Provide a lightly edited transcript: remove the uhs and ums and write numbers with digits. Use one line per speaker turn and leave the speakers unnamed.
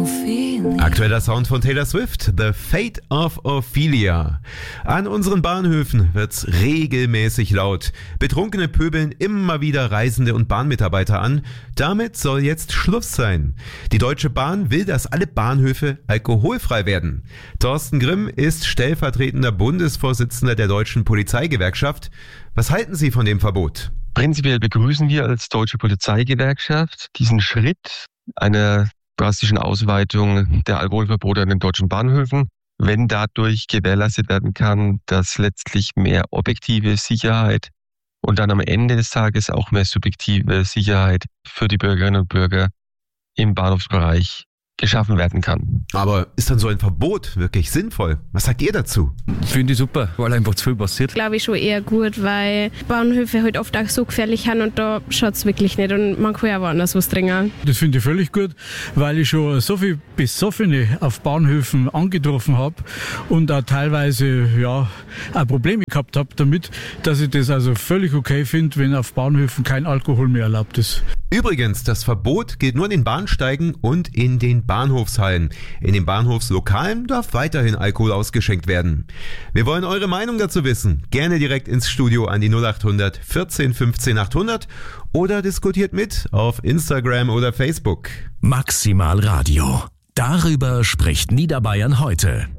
Ophelia.
Aktueller Sound von Taylor Swift, The Fate of Ophelia. An unseren Bahnhöfen wird's regelmäßig laut. Betrunkene pöbeln immer wieder Reisende und Bahnmitarbeiter an. Damit soll jetzt Schluss sein. Die Deutsche Bahn will, dass alle Bahnhöfe alkoholfrei werden. Thorsten Grimm ist stellvertretender Bundesvorsitzender der Deutschen Polizeigewerkschaft. Was halten Sie von dem Verbot?
Prinzipiell begrüßen wir als Deutsche Polizeigewerkschaft diesen Schritt einer drastischen Ausweitung der Alkoholverbote an den deutschen Bahnhöfen, wenn dadurch gewährleistet werden kann, dass letztlich mehr objektive Sicherheit und dann am Ende des Tages auch mehr subjektive Sicherheit für die Bürgerinnen und Bürger im Bahnhofsbereich geschaffen werden kann.
Aber ist dann so ein Verbot wirklich sinnvoll? Was sagt ihr dazu?
Finde ich super, weil einfach zu viel passiert.
Glaube ich schon eher gut, weil Bahnhöfe halt oft auch so gefährlich sind und da schaut es wirklich nicht und man kann ja woanders was trinken.
Das finde ich völlig gut, weil ich schon so viele Besoffene auf Bahnhöfen angetroffen habe und auch teilweise auch Probleme gehabt habe damit, dass ich das also völlig okay finde, wenn auf Bahnhöfen kein Alkohol mehr erlaubt ist.
Übrigens, das Verbot gilt nur in den Bahnsteigen und in den Bahnhofshallen. In den Bahnhofslokalen darf weiterhin Alkohol ausgeschenkt werden. Wir wollen eure Meinung dazu wissen. Gerne direkt ins Studio an die 0800 14 15 800 oder diskutiert mit auf Instagram oder Facebook.
Maximal Radio. Darüber spricht Niederbayern heute.